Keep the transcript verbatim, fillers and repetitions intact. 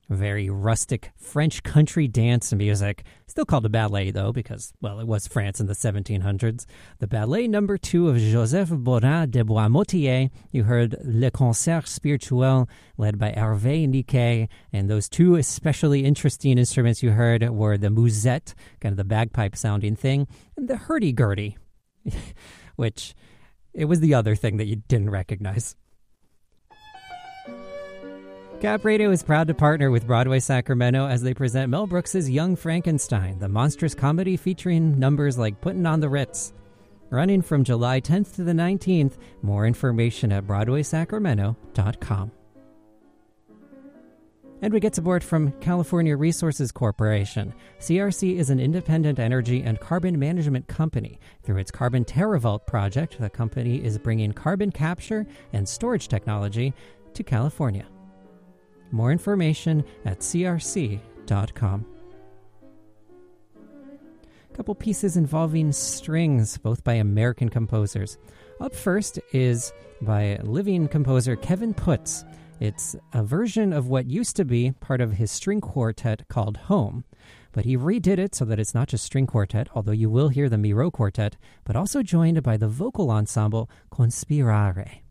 Very rustic French country dance music. Still called a ballet, though, because, well, it was France in the seventeen hundreds. The ballet number two of Joseph Borin de Boismotier. You heard Le Concert Spirituel, led by Hervé Niquet. And those two especially interesting instruments you heard were the musette, kind of the bagpipe-sounding thing, and the hurdy-gurdy, which it was the other thing that you didn't recognize. Cap Radio is proud to partner with Broadway Sacramento as they present Mel Brooks' Young Frankenstein, the monstrous comedy featuring numbers like Puttin' on the Ritz. Running from July tenth to the nineteenth. More information at broadway sacramento dot com. And we get support from California Resources Corporation. C R C is an independent energy and carbon management company. Through its Carbon TerraVault project, the company is bringing carbon capture and storage technology to California. More information at c r c dot com. A couple pieces involving strings, both by American composers. Up first is by living composer Kevin Putz. It's a version of what used to be part of his string quartet called Home, but he redid it so that it's not just string quartet, although you will hear the Miro Quartet, but also joined by the vocal ensemble Conspirare.